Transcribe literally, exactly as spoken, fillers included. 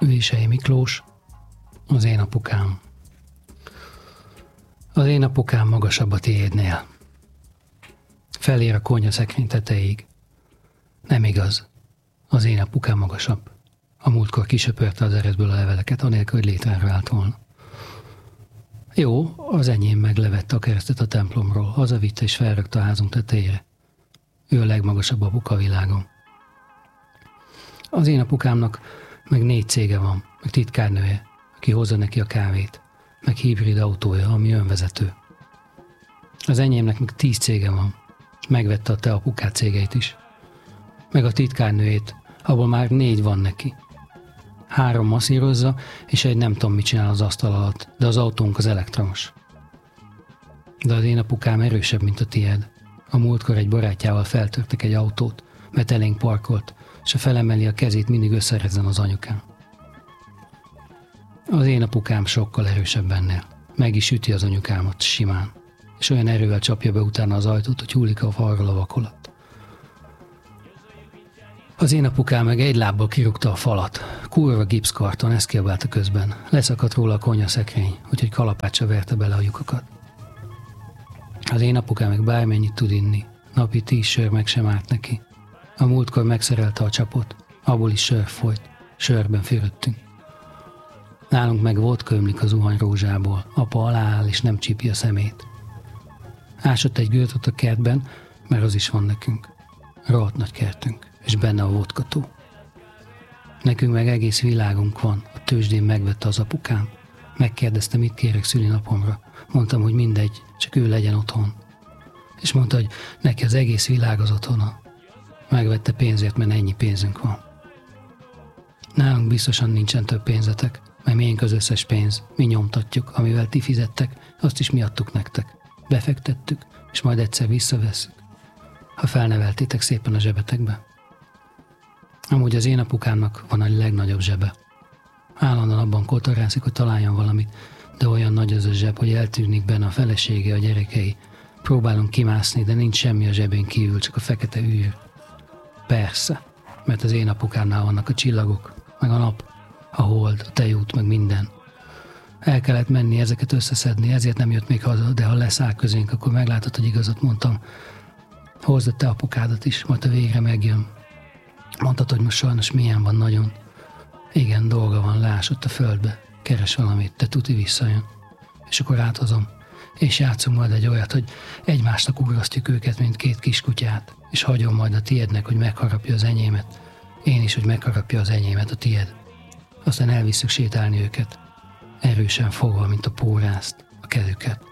Vései Miklós, az én apukám. Az én apukám magasabb a tiédnél. Felér a konyhaszekrény tetejéig. Nem igaz, az én apukám magasabb. A múltkor kisöpörte az eredből a leveleket, anélkül, hogy létrán vált volna. Jó, az enyém meglevette a keresztet a templomról, hazavitte és felrakta a házunk tetejére. Ő a legmagasabb apuka a világon. Az én apukámnak meg négy cége van, meg titkárnője, aki hozza neki a kávét, meg hibrid autója, ami önvezető. Az enyémnek meg tíz cége van, megvette a te apukád cégeit is. Meg a titkárnőjét, abból már négy van neki. Három masszírozza, és egy nem tudom mit csinál az asztal alatt, de az autónk az elektromos. De az én apukám erősebb, mint a tied. A múltkor egy barátjával feltörtek egy autót, mert elénk parkolt, és ha felemeli a kezét, mindig összerezzen az anyukám. Az én apukám sokkal erősebb ennél. Meg is üti az anyukámat simán, és olyan erővel csapja be utána az ajtót, hogy hullik a falról a vakolat. Az én apukám meg egy lábbal kirúgta a falat. Kurva gipszkarton, ezt kiabálta közben. Leszakadt róla a konyhaszekrény, úgyhogy kalapáccsal verte bele a lyukakat. Az én apukám meg bármennyit tud inni. Napi tíz sör meg sem árt neki. A múltkor megszerelte a csapot, abból is sör folyt, sörben fürödtünk. Nálunk meg vodka ömlik az zuhanyrózsából, apa alááll és nem csípi a szemét. Ásott egy gőtot a kertben, mert az is van nekünk. Rohadt nagy kertünk, és benne a vodka tó. Nekünk meg egész világunk van, a tőzsdén megvette az apukám. Megkérdezte, mit kérek szülinapomra. Mondtam, hogy mindegy, csak ő legyen otthon. És mondta, hogy neki az egész világ az otthona. Megvette pénzért, mert ennyi pénzünk van. Nálunk biztosan nincsen több pénzetek, mert miénk az összes pénz, mi nyomtatjuk, amivel ti fizettek, azt is mi adtuk nektek. Befektettük, és majd egyszer visszavesszük, ha felneveltétek szépen a zsebetekbe. Amúgy az én apukámnak van a legnagyobb zsebe. Állandóan abban kotorászik, hogy találjon valamit, de olyan nagy az a zseb, hogy eltűnik benne a felesége, a gyerekei. Próbálunk kimászni, de nincs semmi a zsebén kívül, csak a fekete űr. Persze, mert az én apukámnál vannak a csillagok, meg a nap, a hold, a tejút, meg minden. El kellett menni ezeket összeszedni, ezért nem jött még haza, de ha leszáll közénk, akkor meglátod, hogy igazat mondtam. Hozd a te apukádat is, majd a végre megjön. Mondtad, hogy most sajnos milyen van nagyon. Igen, dolga van, leásott a földbe. Keres valamit, de tuti visszajön. És akkor áthozom. És játszunk majd egy olyat, hogy egymásnak ugrasztjuk őket, mint két kiskutyát, és hagyom majd a tiédnek, hogy megharapja az enyémet. Én is, hogy megharapja az enyémet a tiéd. Aztán elvisszük sétálni őket. Erősen fogva, mint a pórászt, a kezüket.